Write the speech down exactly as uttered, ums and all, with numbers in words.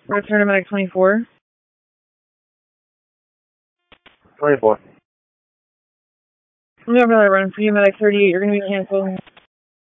Return to medic twenty-four. twenty-four. I'm going to run for you, medic thirty-eight. You're going to be canceled.